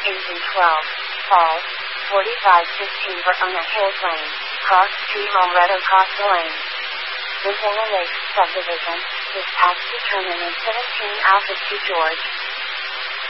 ends in 12, Falls, 4515 Verona Hills Lane, Cross Street Loretto Costa Lane. Rizzolo Lakes subdivision, is tax determined in 17 Alpha 2 George,